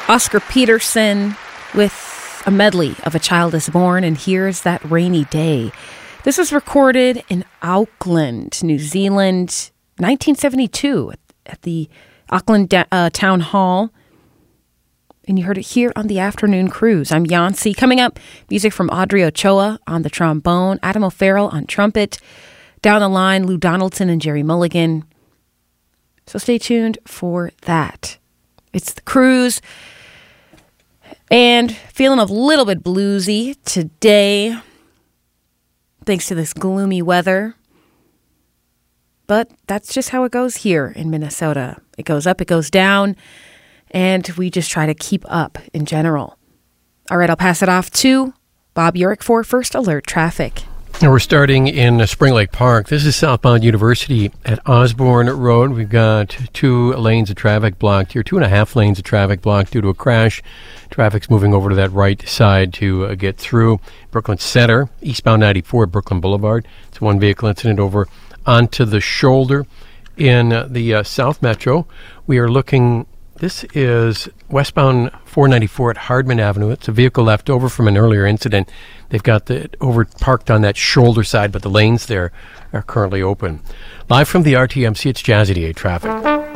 Oscar Peterson with a medley of A Child is Born, and Here's That Rainy Day. This was recorded in Auckland, New Zealand, 1972 at the Auckland Town Hall. And you heard it here on the Afternoon Cruise. I'm Yancy. Coming up, music from Audrey Ochoa on the trombone, Adam O'Farrell on trumpet. Down the line, Lou Donaldson and Jerry Mulligan. So stay tuned for that. It's the Cruise. And feeling a little bit bluesy today, thanks to this gloomy weather. But that's just how it goes here in Minnesota. It goes up, it goes down, and we just try to keep up in general. All right, I'll pass it off to Bob Urich for First Alert Traffic. And we're starting in Spring Lake Park. This is southbound University at Osborne Road. We've got 2 lanes of traffic blocked here, 2.5 lanes of traffic blocked due to a crash. Traffic's moving over to that right side to get through. Brooklyn Center, eastbound 94 at Brooklyn Boulevard. It's one vehicle incident over onto the shoulder. In the South Metro, we are looking... This is westbound 494 at Hardman Avenue. It's a vehicle left over from an earlier incident. They've got it over parked on that shoulder side, but the lanes there are currently open. Live from the RTMC, it's Jazzy DA Traffic.